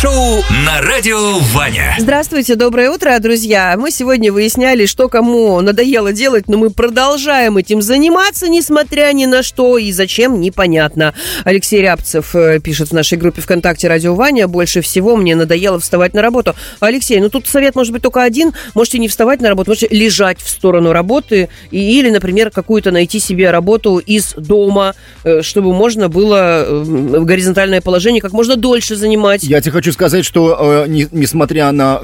Шоу на радио Ваня. Здравствуйте, доброе утро, друзья. Мы сегодня выясняли, что кому надоело делать, но мы продолжаем этим заниматься, несмотря ни на что, и зачем, непонятно. Алексей Рябцев пишет в нашей группе ВКонтакте «Радио Ваня». Больше всего мне надоело вставать на работу. Алексей, ну тут совет может быть только один. Можете не вставать на работу, можете лежать в сторону работы или, например, какую-то найти себе работу из дома, чтобы можно было горизонтальное положение как можно дольше занимать. Я тебе хочу сказать, что несмотря на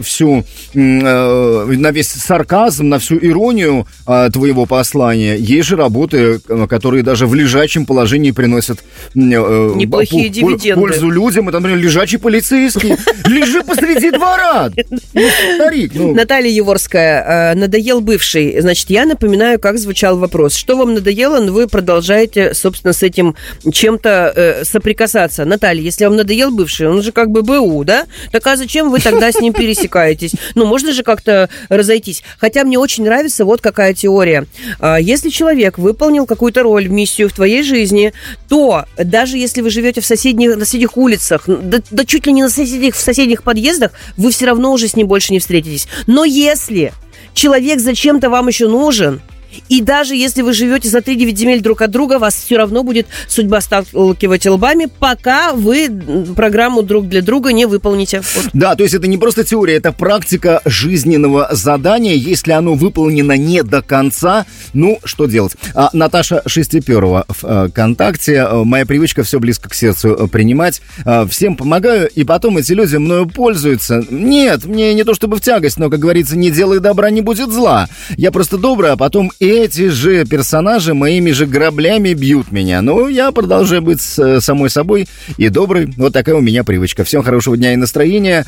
на весь сарказм, на всю иронию твоего послания, есть же работы, которые даже в лежачем положении приносят неплохие дивиденды. Пользу людям. Это, например, лежачий полицейский. Лежи посреди двора! Старик. Наталья Еворская. Надоел бывший. Значит, я напоминаю, как звучал вопрос. Что вам надоело, но вы продолжаете, собственно, с этим чем-то соприкасаться. Наталья, если вам надоел бывший, он же как бы БУ, да? Так а зачем вы тогда с ним пересекаетесь? Ну, можно же как-то разойтись. Хотя мне очень нравится вот какая теория. Если человек выполнил какую-то роль, миссию в твоей жизни, то даже если вы живете на соседних улицах, да чуть ли не в соседних подъездах, вы все равно уже с ним больше не встретитесь. Но если человек зачем-то вам еще нужен, и даже если вы живете за 3-9 земель друг от друга, вас все равно будет судьба сталкивать лбами, пока вы программу друг для друга не выполните. Вот. Да, то есть это не просто теория, это практика жизненного задания. Если оно выполнено не до конца, ну, что делать? Наташа Шестиперова в ВКонтакте. Моя привычка все близко к сердцу принимать. Всем помогаю, и потом эти люди мною пользуются. Нет, мне не то чтобы в тягость, но, как говорится, не делай добра, не будет зла. Я просто добрый, а потом эти же персонажи моими же граблями бьют меня. Но я продолжаю быть самой собой и добрый. Вот такая у меня привычка. Всем хорошего дня и настроения.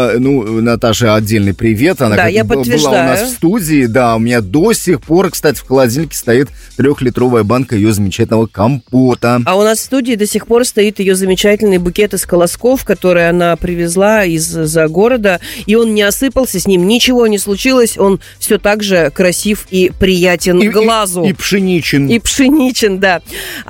Наташа, отдельный привет. Она я подтверждаю. Была у нас в студии. Да, у меня до сих пор, кстати, в холодильнике стоит 3-литровая банка ее замечательного компота. А у нас в студии до сих пор стоит ее замечательный букет из колосков, который она привезла из-за города. И он не осыпался, с ним ничего не случилось. Он все так же красив и приятен глазу. И пшеничен. И пшеничен, да.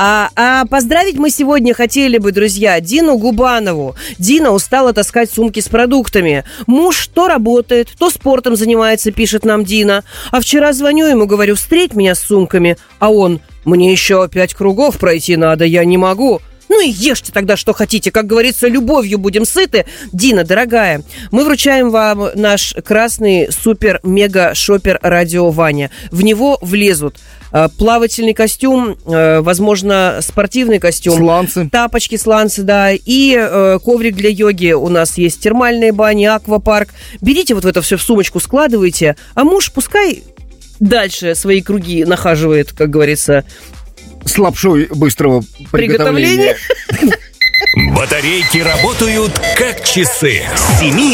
А поздравить мы сегодня хотели бы, друзья, Дину Губанову. Дина устала таскать сумки с продуктами. Муж то работает, то спортом занимается, пишет нам Дина. А вчера звоню ему, говорю, встреть меня с сумками. А он, мне еще 5 кругов пройти надо, я не могу. Ну и ешьте тогда, что хотите. Как говорится, любовью будем сыты. Дина, дорогая, мы вручаем вам наш красный супер-мега-шопер «Радио Ваня». В него влезут плавательный костюм, возможно, спортивный костюм. Сланцы. Тапочки, сланцы, да. И коврик для йоги. У нас есть термальные бани, аквапарк. Берите вот это все в сумочку, складывайте. А муж пускай дальше свои круги нахаживает, как говорится, с лапшой быстрого приготовления. Батарейки работают как часы. С 7